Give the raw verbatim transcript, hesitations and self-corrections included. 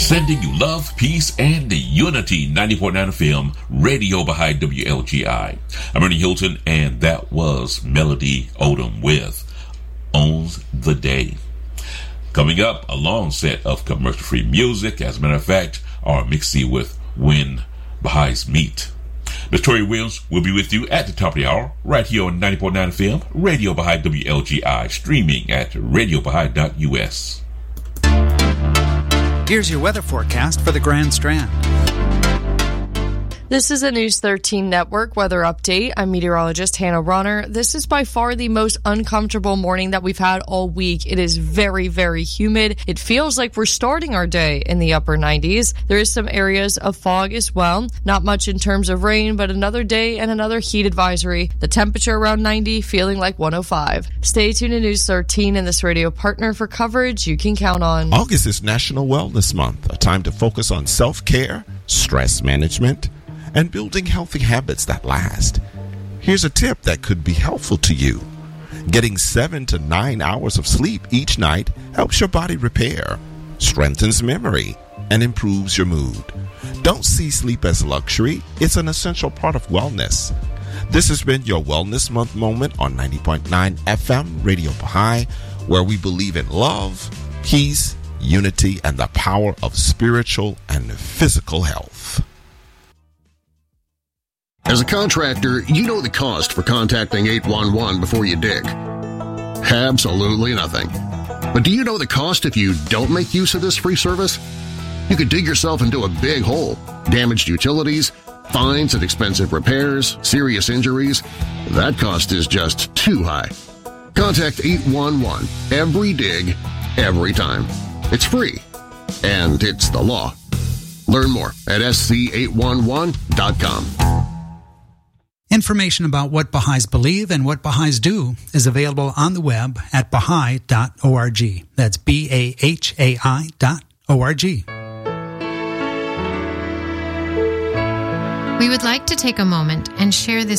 Sending you love, peace, and unity. ninety point nine F M, Radio Baha'i W L G I. I'm Ernie Hilton, and that was Melody Odom with Owns the Day. Coming up, a long set of commercial-free music. As a matter of fact, our mixie with When Baha'is Meet. Miz Tori Williams will be with you at the top of the hour, right here on ninety point nine F M, Radio Baha'i W L G I, streaming at radio baha'i dot U S. Here's your weather forecast for the Grand Strand. This is a News thirteen Network weather update. I'm meteorologist Hannah Ronner. This is by far the most uncomfortable morning that we've had all week. It is very, very humid. It feels like we're starting our day in the upper nineties. There is some areas of fog as well. Not much in terms of rain, but another day and another heat advisory. The temperature around ninety, feeling like one oh five. Stay tuned to News thirteen and this radio partner for coverage you can count on. August is National Wellness Month, a time to focus on self-care, stress management, and building healthy habits that last. Here's a tip that could be helpful to you. Getting seven to nine hours of sleep each night helps your body repair, strengthens memory, and improves your mood. Don't see sleep as a luxury. It's an essential part of wellness. This has been your Wellness Month moment on ninety point nine F M Radio Baha'i, where we believe in love, peace, unity, and the power of spiritual and physical health. As a contractor, you know the cost for contacting eight one one before you dig. Absolutely nothing. But do you know the cost if you don't make use of this free service? You could dig yourself into a big hole, damaged utilities, fines and expensive repairs, serious injuries. That cost is just too high. Contact eight one one every dig, every time. It's free, and it's the law. Learn more at S C eight one one dot com. Information about what Baha'is believe and what Baha'is do is available on the web at baha'i dot org. That's B A H A I dot O R G. We would like to take a moment and share this